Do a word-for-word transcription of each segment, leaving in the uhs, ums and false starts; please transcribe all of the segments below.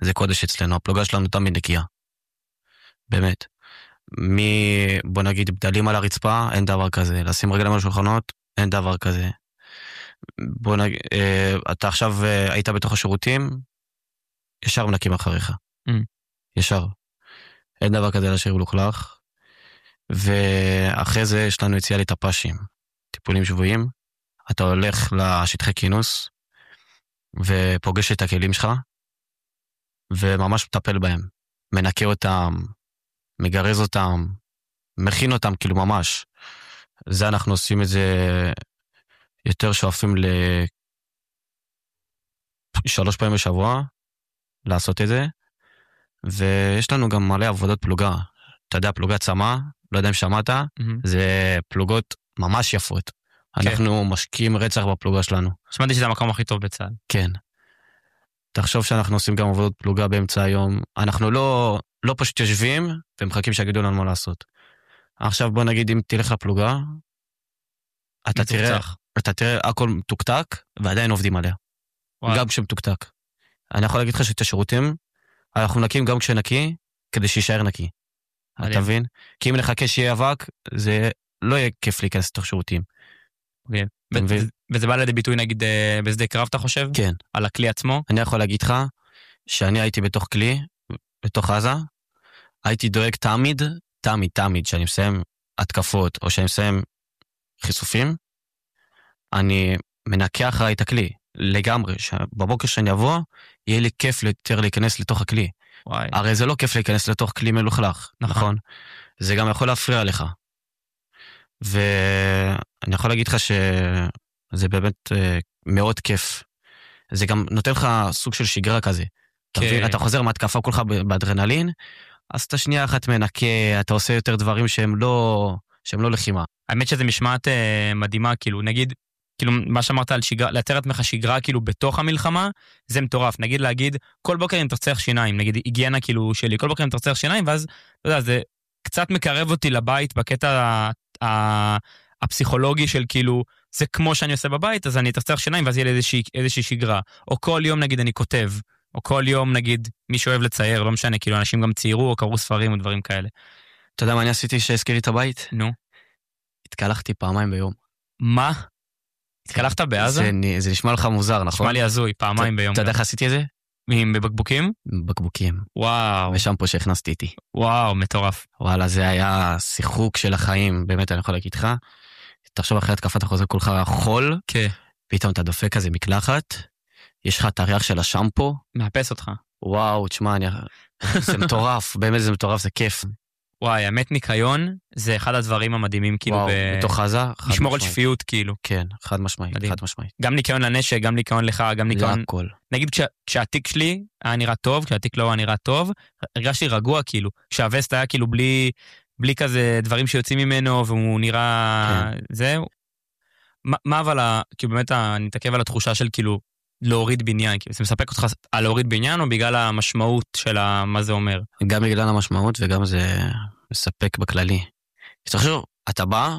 זה קודש אצלנו, הפלוגה שלנו תמיד נקייה. באמת. מי, בוא נגיד, בדלים על הרצפה, אין דבר כזה. לשים רגליים על השולחנות, אין דבר כזה. בוא נגיד, אה, אתה עכשיו אה, היית בתוך השירותים, ישר מנקים אחריך. Mm. ישר. אין דבר כזה להשאיר ולוכלך. ואחרי זה יש לנו יציאה לטפשים. טיפולים שבויים. אתה הולך לשטחי כינוס, ופוגש את הכלים שלך, וממש מטפל בהם. מנקה אותם, מגרז אותם, מכין אותם, כאילו ממש. זה אנחנו עושים את זה יותר שואפים לשלוש פעמים בשבוע, לעשות את זה, ויש לנו גם מלא עבודות פלוגה. אתה יודע, פלוגת צמא, לא יודע אם שמעת, mm-hmm. זה פלוגות ממש יפות. כן. אנחנו משקיעים רצח בפלוגה שלנו. שמעתי שזה המקום הכי טוב בצה"ל. כן. תחשוב שאנחנו עושים גם עבודות פלוגה באמצע היום. אנחנו לא, לא פשוט יושבים ומחכים שיגידו לנו מה לעשות. עכשיו בוא נגיד אם תלך לפלוגה, אתה תראה, אתה תראה הכל מתוקתק ועדיין עובדים עליה. וואו. גם כשמתוקתק. אני יכול להגיד לך שאת השירותים, אנחנו נקים גם כשנקי, כדי שישאר נקי. אתה מבין? כי אם נחכה שיהיה אבק, זה לא יהיה כיף להיכנס לתוך שירותים. אוקיי. וזה בא לידי ביטוי נגיד בשדה קרב אתה חושב? כן. על הכלי עצמו? אני יכול להגיד לך שאני הייתי בתוך כלי, בתוך עזה, הייתי דואג תמיד, תמיד, תמיד, שאני מסיים התקפות, או שאני מסיים חיסופים, אני מנקה אחרי את הכלי, לגמרי, בבוקר שאני אבוא, יהיה לי כיף יותר להיכנס לתוך הכלי. וואי. הרי זה לא כיף להיכנס לתוך כלי מלוכלך, נכון? נכון? זה גם יכול להפריע לך. ואני יכול להגיד לך שזה באמת מאוד כיף. זה גם נותן לך סוג של שגרה כזה. אתה מבין, אתה חוזר מהתקפה כולך באדרנלין, אז אתה שנייה אחת מנקה, אתה עושה יותר דברים שהם לא, שהם לא לחימה. האמת שזה משמעת מדהימה, כאילו, נגיד, כאילו, מה שאמרת על שגרה, לייצר עצמך שגרה, כאילו, בתוך המלחמה, זה מטורף. נגיד להגיד, כל בוקר אם תרצח שיניים, נגיד, היגיינה, כאילו, שלי, כל בוקר אם תרצח שיניים, ואז, אתה יודע, זה קצת מקרב אותי לבית, בקטע הפסיכולוגי של, כאילו, זה כמו שאני עושה בבית, אז אני תרצח שיניים, ואז יהיה לי איזושהי, איזושהי שגרה. או כל יום, נגיד, אני כותב, או כל יום, נגיד, מי שאוהב לצייר, לא משנה, כאילו, אנשים גם ציירו, או קראו ספרים, או דברים כאלה. אתה יודע מה אני עשיתי שהזכיר את הבית? נו. התקלחתי פעמיים ביום. מה? התקלחת בעזה? זה, זה נשמע לך מוזר, נכון? נשמע לי הזוי, פעמיים ביום. אתה יודע איך עשיתי את זה? בבקבוקים? בקבוקים. וואו. ושמפו שהכנסתי איתי. וואו, מטורף. וואלה, זה היה שיחוק של החיים, באמת אני יכול להגיד לך. תחשוב אחרי התקפה, אתה חוזר כולך חול, כן. פתאום אתה דופק כזה מקלחת, יש לך את הריח של השמפו. מאפס אותך. וואו, תשמע, אני... זה מטורף, באמת זה מטורף, זה כיף. וואי, האמת ניקיון, זה אחד הדברים המדהימים, כאילו, וואו, ב... בתוך עזה, לשמור על שפיות, כאילו. כן, חד משמעית, מדהים. חד משמעית. גם ניקיון לנשק, גם ניקיון לך, גם ניקיון... הכל. נגיד, כשה, כשהתיק שלי היה נראה טוב, כשהתיק לא היה נראה טוב, הרגשתי רגוע, כאילו, כשהווסט היה, כאילו, בלי, בלי כזה דברים שיוצאים ממנו, והוא נראה... כן. זהו. מה, מה אבל, ה... כאילו, באמת, אני מתעכב על התחושה של, כאילו, להוריד בניין, כאילו, זה מספק אותך על להוריד בניין, או בגלל המשמעות של ה... מה זה אומר? גם בגלל המשמעות, וגם זה... מספק בכללי. תחשוב, אתה בא,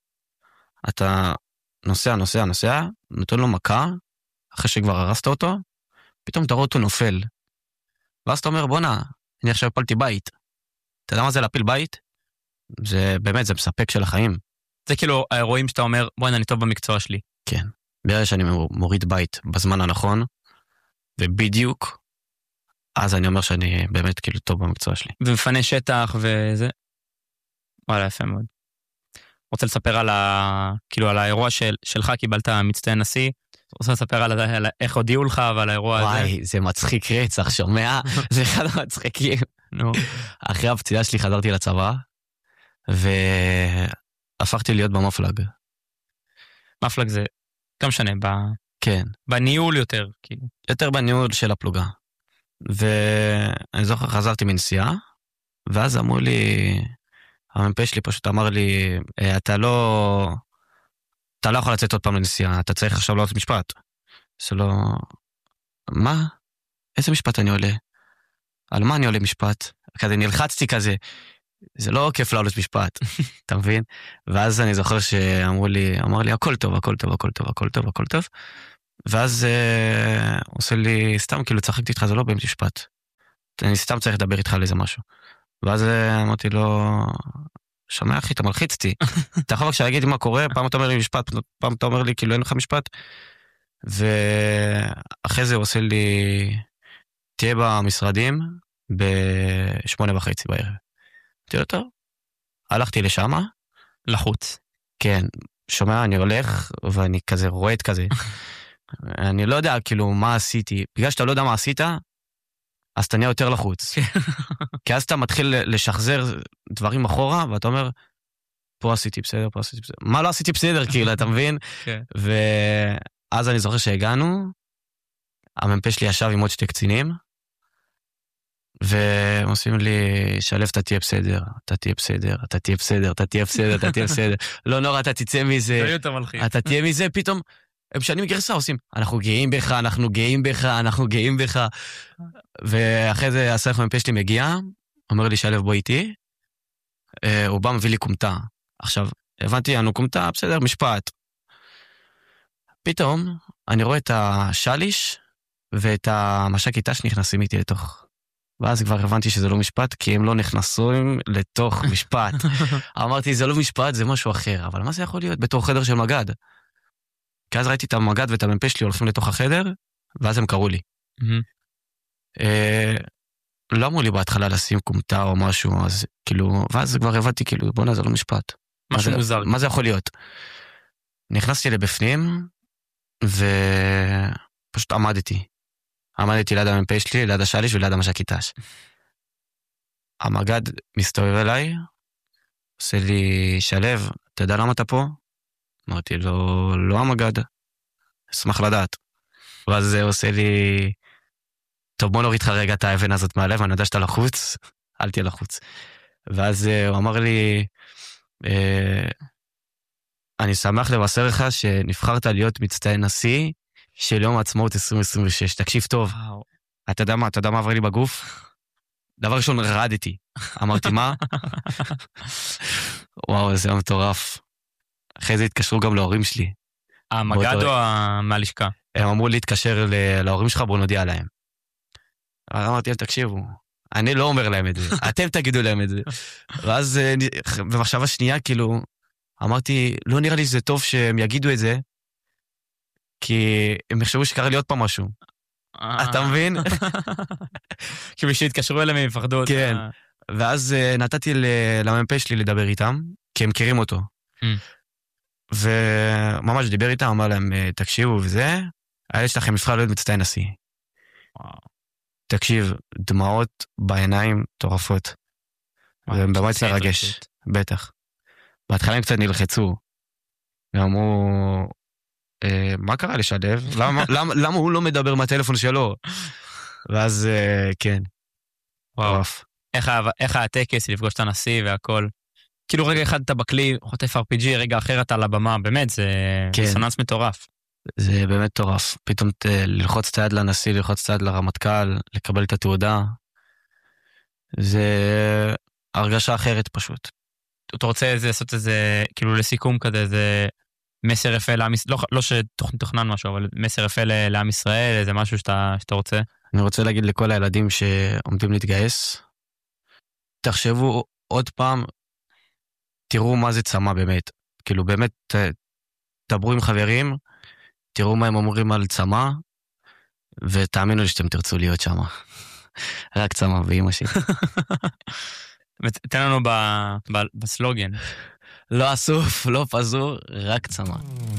אתה נוסע, נוסע, נוסע, נותן לו מכה, אחרי שכבר הרסת אותו, פתאום אתה רואה אותו נופל. ואז אתה אומר, בונה, אני עכשיו הפלתי בית. אתה יודע מה זה להפיל בית? זה באמת, זה מספק של החיים. זה כאילו האירועים שאתה אומר, בואי, אני טוב במקצוע שלי. כן. ברגע שאני מוריד בית בזמן הנכון, ובדיוק, אז אני אומר שאני באמת כאילו טוב במקצוע שלי. ומפנה שטח וזה. וואלה, יפה מאוד. רוצה לספר על ה... כאילו על האירוע של... שלך, קיבלת מצטיין נשיא. רוצה לספר על, על איך הודיעו לך ועל האירוע וואי, הזה. וואי, זה מצחיק רצח, שומע? זה אחד המצחיקים. נו. אחרי הפציעה שלי חזרתי לצבא, והפכתי להיות במפלג. מפלג זה, גם שונה, ב... כן. בניהול יותר, כאילו. יותר בניהול של הפלוגה. ואני זוכר, חזרתי מנסיעה, ואז אמרו לי, המ"פ שלי פשוט אמר לי, אתה לא, אתה לא יכול לצאת עוד פעם לנסיעה, אתה צריך עכשיו לעלות משפט. זה לא, מה? איזה משפט אני עולה? על מה אני עולה משפט? כזה נלחצתי כזה, זה לא כיף לעלות משפט, אתה מבין? ואז אני זוכר שאמרו לי, אמר לי, הכל טוב, הכל טוב, הכל טוב, הכל טוב, הכל טוב. ואז אה, עושה לי, סתם כאילו צחקתי איתך, זה לא באמת משפט. אני סתם צריך לדבר איתך על איזה משהו. ואז אמרתי לו, שומע אחי, אתה מלחיץ אותי. אתה יכול בבקשה להגיד מה קורה, פעם אתה אומר לי משפט, פעם אתה אומר לי כאילו אין לך משפט. ואחרי זה הוא עושה לי, תהיה במשרדים בשמונה וחצי בערב. אמרתי לו, טוב. הלכתי לשם. לחוץ. כן, שומע, אני הולך, ואני כזה רועד כזה. אני לא יודע כאילו מה עשיתי. בגלל שאתה לא יודע מה עשית, אז אתה נהיה יותר לחוץ. כי אז אתה מתחיל לשחזר דברים אחורה, ואתה אומר, פה עשיתי בסדר, פה עשיתי בסדר. מה לא עשיתי בסדר, כאילו, אתה מבין? ואז אני זוכר שהגענו, המ"פ שלי ישב עם עוד שתי קצינים, והם עושים לי, שלב, אתה תהיה בסדר, אתה תהיה בסדר, אתה תהיה בסדר, אתה תהיה בסדר, אתה תהיה בסדר. לא נורא, אתה תצא מזה, אתה תהיה מזה, פתאום, הם שנים גרסה עושים, אנחנו גאים בך, אנחנו גאים בך, אנחנו גאים בך. ואחרי זה הסרח המ"פ שלי מגיע, אומר לי, שלב, בוא איתי, הוא בא מביא לי קומטה. עכשיו, הבנתי, אנו קומטה, בסדר, משפט. פתאום, אני רואה את השליש, ואת המש"ק איתה שנכנסים איתי לתוך. ואז כבר הבנתי שזה לא משפט, כי הם לא נכנסים לתוך משפט. אמרתי, זה לא משפט, זה משהו אחר. אבל מה זה יכול להיות בתור חדר של מגד? כי אז ראיתי את המגד ואת המ"פ שלי הולכים לתוך החדר, ואז הם קראו לי. לא אמרו לי בהתחלה לשים קומטה או משהו, אז כאילו, ואז כבר הבנתי, כאילו, בוא נה, זה לא משפט. משהו מוזר. מה זה יכול להיות? נכנסתי לבפנים, ופשוט עמדתי. עמדתי ליד המ"פ שלי, ליד השליש וליד המש"ק איתש. המגד מסתובב אליי, עושה לי, שלב, אתה יודע למה אתה פה? אמרתי לו, לא המגד, אשמח לדעת. ואז זה עושה לי, טוב בוא נוריד לך רגע את האבן הזאת מהלב, אני יודע שאתה לחוץ, אל תהיה לחוץ. ואז הוא אמר לי, אני שמח לבשר לך שנבחרת להיות מצטיין נשיא, של יום העצמאות עשרים עשרים ושש, תקשיב טוב, אתה יודע מה, אתה יודע מה עבר לי בגוף? דבר ראשון, רעדתי. אמרתי, מה? וואו, זה היה מטורף. אחרי זה התקשרו גם להורים שלי. המגד או מהלשכה? הם אמרו להתקשר להורים שלך, בוא נודיע להם. אמרתי, תקשיבו, אני לא אומר להם את זה, אתם תגידו להם את זה. ואז במחשבה שנייה, כאילו, אמרתי, לא נראה לי שזה טוב שהם יגידו את זה, כי הם יחשבו שקרה לי עוד פעם משהו. אתה מבין? כאילו שהתקשרו אליהם הם יפחדו. כן. ואז נתתי למ"פ שלי לדבר איתם, כי הם מכירים אותו. וממש דיבר איתם, אמר להם, תקשיבו וזה, הילד שלכם נבחר להיות מצטיין נשיא. תקשיב, דמעות בעיניים טורפות. והם באמת לרגש, בטח. בהתחלה הם קצת נלחצו. ואמרו, מה קרה לשלב? למה הוא לא מדבר מהטלפון שלו? ואז כן. וואו. איך הטקס לפגוש את הנשיא והכל? כאילו רגע אחד אתה בכלי, חוטף אר פי ג'י, רגע אחר אתה על הבמה, באמת, זה סוננס מטורף. זה באמת טורף. פתאום ללחוץ את היד לנשיא, ללחוץ את היד לרמטכ"ל, לקבל את התעודה. זה הרגשה אחרת פשוט. אתה רוצה לעשות איזה, כאילו לסיכום כזה, איזה מסר יפה לעם ישראל, לא שתוכנן משהו, אבל מסר יפה לעם ישראל, איזה משהו שאתה רוצה? אני רוצה להגיד לכל הילדים שעומדים להתגייס, תחשבו עוד פעם, תראו מה זה צמא באמת. כאילו באמת, תדברו עם חברים, תראו מה הם אומרים על צמא, ותאמינו לי שאתם תרצו להיות שם. רק צמא ואמא שלי. תן לנו בסלוגן. לא אסוף, לא פזור, רק צמא.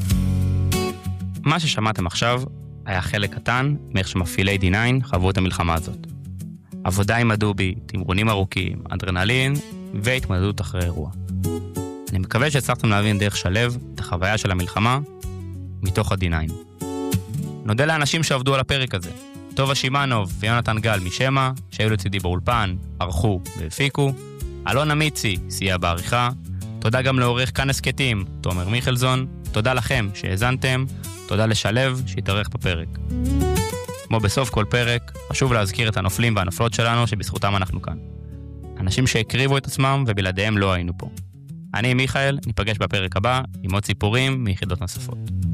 מה ששמעתם עכשיו היה חלק קטן מאיך שמפעילי די ניין חוו את המלחמה הזאת. עבודה עם הדובי, תמרונים ארוכים, אדרנלין והתמודדות אחרי אירוע. אני מקווה שהצלחתם להבין דרך שלב את החוויה של המלחמה מתוך ה-די ניין. נודה לאנשים שעבדו על הפרק הזה. טובה שימנוב ויונתן גל משמה, שהיו לצידי באולפן, ערכו והפיקו. אלון אמיצי סייע בעריכה. תודה גם לעורך כאן הסקטים, תומר מיכלזון. תודה לכם שהאזנתם. תודה לשלב שהתארח בפרק. כמו בסוף כל פרק, חשוב להזכיר את הנופלים והנופלות שלנו שבזכותם אנחנו כאן. אנשים שהקריבו את עצמם ובלעדיהם לא היינו פה. אני מיכאל, ניפגש בפרק הבא עם עוד סיפורים מיחידות נוספות.